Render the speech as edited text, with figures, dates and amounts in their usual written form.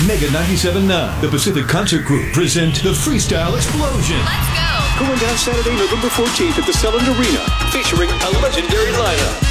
Mega 97.9, the Pacific Concert Group present the Freestyle Explosion. Let's go! Going down Saturday, November 14th at the Selland Arena, featuring a legendary lineup.